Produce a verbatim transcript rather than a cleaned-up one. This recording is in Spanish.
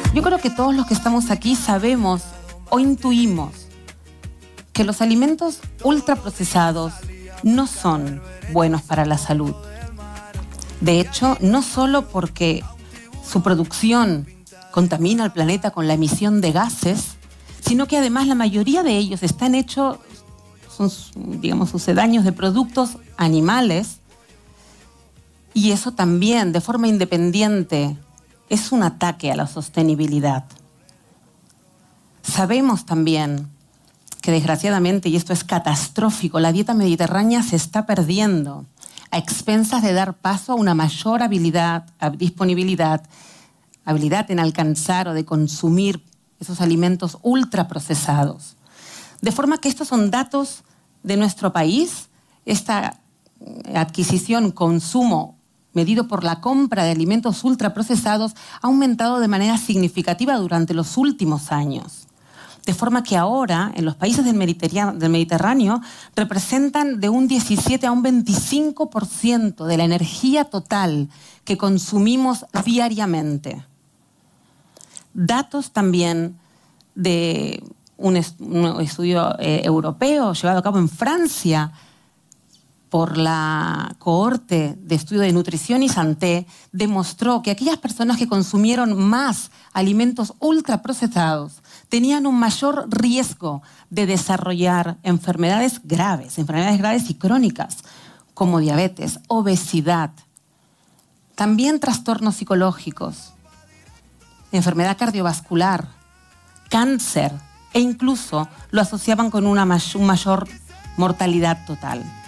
Yo creo que todos los que estamos aquí sabemos o intuimos que los alimentos ultraprocesados no son buenos para la salud. De hecho, no solo porque su producción contamina al planeta con la emisión de gases, sino que además la mayoría de ellos están hechos, son, digamos, sucedáneos de productos animales, y eso también, de forma independiente, es un ataque a la sostenibilidad. Sabemos también que desgraciadamente, y esto es catastrófico, la dieta mediterránea se está perdiendo a expensas de dar paso a una mayor habilidad, disponibilidad, habilidad en alcanzar o de consumir esos alimentos ultraprocesados. De forma que estos son datos de nuestro país. Esta adquisición, consumo, medido por la compra de alimentos ultraprocesados, ha aumentado de manera significativa durante los últimos años. De forma que ahora, en los países del Mediterráneo, del Mediterráneo representan de un diecisiete a un veinticinco por ciento de la energía total que consumimos diariamente. Datos también de un, est un estudio eh, europeo llevado a cabo en Francia por la cohorte de estudio de nutrición y santé, demostró que aquellas personas que consumieron más alimentos ultraprocesados tenían un mayor riesgo de desarrollar enfermedades graves, enfermedades graves y crónicas, como diabetes, obesidad, también trastornos psicológicos, enfermedad cardiovascular, cáncer, e incluso lo asociaban con una may- mayor mortalidad total.